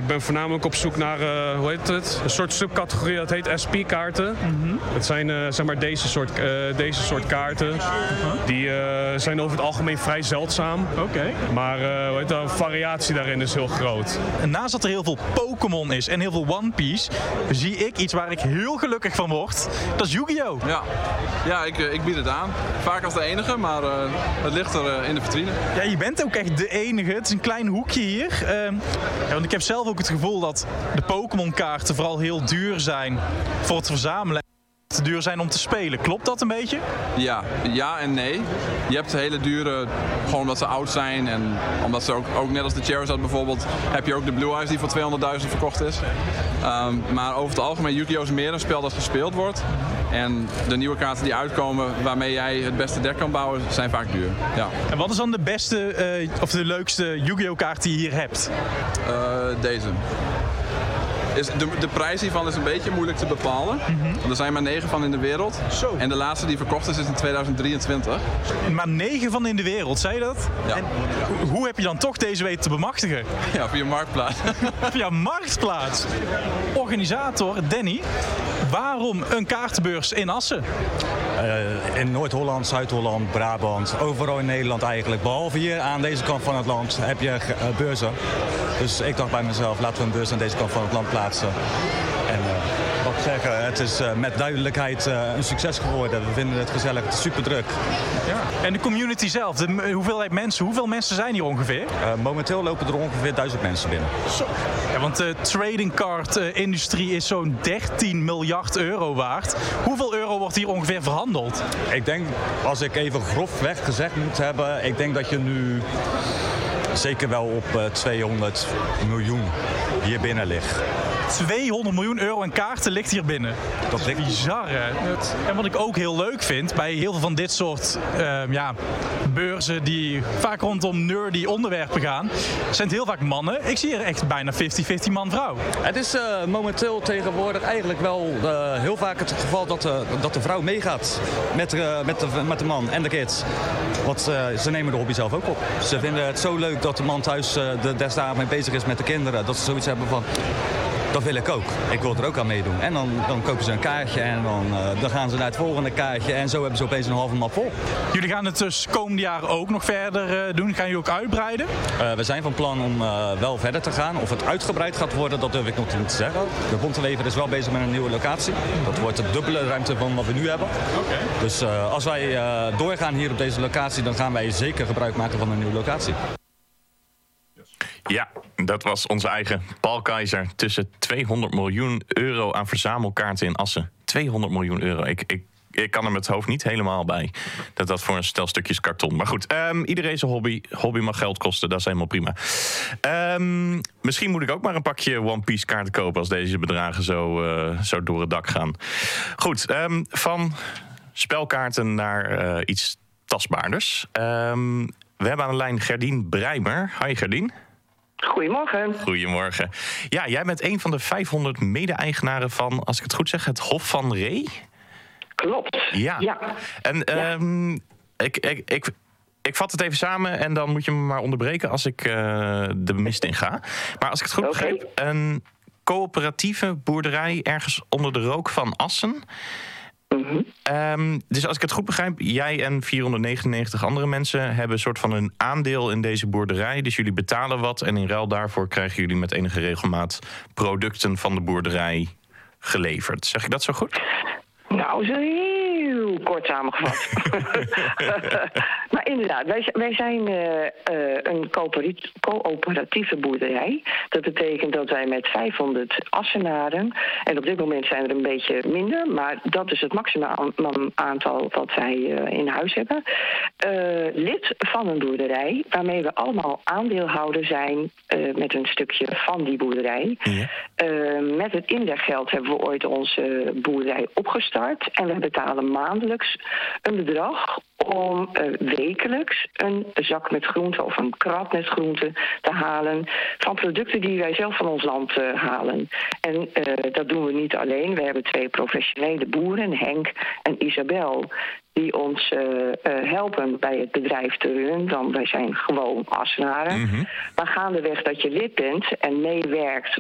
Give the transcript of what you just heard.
ben voornamelijk op zoek naar, een soort subcategorie, dat heet SP-kaarten. Het zijn zeg maar deze soort kaarten. Die zijn over het algemeen vrij zeldzaam. Maar de variatie daarin is heel groot. En naast dat er heel veel Pokémon is en heel veel One Piece, zie ik iets waar ik heel gelukkig van word. Dat is Yu-Gi-Oh! Ja, ik bied het aan. Vaak als de enige, maar het ligt er in de vitrine. Ja, je bent ook echt de enige. Het is een klein hoekje hier. Want ik heb zelf ook het gevoel dat de Pokémon-kaarten vooral heel duur zijn voor het verzamelen. Te duur zijn om te spelen. Klopt dat een beetje? Ja en nee. Je hebt hele dure, gewoon omdat ze oud zijn en omdat ze ook net als de Charizard bijvoorbeeld, heb je ook de Blue Eyes die voor 200.000 verkocht is. Maar over het algemeen, Yu-Gi-Oh! Is meer een spel dat gespeeld wordt. En de nieuwe kaarten die uitkomen waarmee jij het beste deck kan bouwen, zijn vaak duur. Ja. En wat is dan de beste of de leukste Yu-Gi-Oh! Kaart die je hier hebt? Deze. De prijs hiervan is een beetje moeilijk te bepalen. Er zijn maar 9 van in de wereld. Zo. En de laatste die verkocht is in 2023. Maar 9 van in de wereld, zei je dat? Ja. En hoe heb je dan toch deze weten te bemachtigen? Ja, via Marktplaats. Via Marktplaats. Organisator Danny, waarom een kaartenbeurs in Assen? In Noord-Holland, Zuid-Holland, Brabant, overal in Nederland eigenlijk. Behalve hier aan deze kant van het land heb je beurzen. Dus ik dacht bij mezelf, laten we een beurs aan deze kant van het land plaatsen. En wat ik zeggen, het is met duidelijkheid een succes geworden. We vinden het gezellig, het is super druk. Ja. En de community zelf, hoeveelheid mensen, hoeveel mensen zijn hier ongeveer? Momenteel lopen er ongeveer 1000 mensen binnen. Zo. Ja, want de trading card industrie is zo'n 13 miljard euro waard. Hoeveel euro wordt hier ongeveer verhandeld? Ik denk, als ik even grofweg gezegd moet hebben, ik denk dat je nu zeker wel op 200 miljoen hier binnen ligt. 200 miljoen euro aan kaarten ligt hier binnen. Dat is bizar, hè? En wat ik ook heel leuk vind bij heel veel van dit soort beurzen die vaak rondom nerdy onderwerpen gaan, zijn het heel vaak mannen. Ik zie hier echt bijna 50-50 man-vrouw. Het is momenteel tegenwoordig eigenlijk wel heel vaak het geval dat de vrouw meegaat met de man en de kids. Want ze nemen de hobby zelf ook op. Ze vinden het zo leuk dat de man thuis de desdagen mee bezig is met de kinderen. Dat ze zoiets hebben van, dat wil ik ook. Ik wil er ook aan meedoen. En dan kopen ze een kaartje en dan gaan ze naar het volgende kaartje. En zo hebben ze opeens een halve map vol. Jullie gaan het dus komende jaren ook nog verder doen? Gaan jullie ook uitbreiden? We zijn van plan om wel verder te gaan. Of het uitgebreid gaat worden, dat durf ik nog niet te zeggen. De Bontewever is wel bezig met een nieuwe locatie. Dat wordt de dubbele ruimte van wat we nu hebben. Dus als wij doorgaan hier op deze locatie, dan gaan wij zeker gebruik maken van een nieuwe locatie. Ja, dat was onze eigen Paul Keizer. Tussen 200 miljoen euro aan verzamelkaarten in Assen. 200 miljoen euro. Ik kan er met het hoofd niet helemaal bij. Dat voor een stel stukjes karton. Maar goed, iedereen zijn hobby. Hobby mag geld kosten, dat is helemaal prima. Misschien moet ik ook maar een pakje One Piece kaarten kopen als deze bedragen zo door het dak gaan. Goed, van spelkaarten naar iets tastbaarders. We hebben aan de lijn Gerdien Breimer. Hi Gerdien. Goedemorgen. Goedemorgen. Ja, jij bent een van de 500 mede-eigenaren van, als ik het goed zeg, het Hof van Ree. Klopt. Ja. En ik vat het even samen en dan moet je me maar onderbreken als ik de mist in ga. Maar als ik het goed begrijp, een coöperatieve boerderij ergens onder de rook van Assen. Dus als ik het goed begrijp, jij en 499 andere mensen hebben een soort van een aandeel in deze boerderij. Dus jullie betalen wat en in ruil daarvoor krijgen jullie met enige regelmaat producten van de boerderij geleverd. Zeg ik dat zo goed? Nou, zo heel kort samengevat. Maar inderdaad, wij zijn een coöperatieve boerderij. Dat betekent dat wij met 500 Assenaren, en op dit moment zijn er een beetje minder, maar dat is het maximaal aantal wat wij in huis hebben, lid van een boerderij, waarmee we allemaal aandeelhouder zijn met een stukje van die boerderij. Ja. Met het inleggeld hebben we ooit onze boerderij opgestart. En we betalen maandelijks een bedrag om wekelijks een zak met groenten of een krat met groenten te halen van producten die wij zelf van ons land halen. En dat doen we niet alleen. We hebben 2 professionele boeren, Henk en Isabel, die ons helpen bij het bedrijf te runnen. Dan wij zijn gewoon Assenaren. Maar gaandeweg dat je lid bent en meewerkt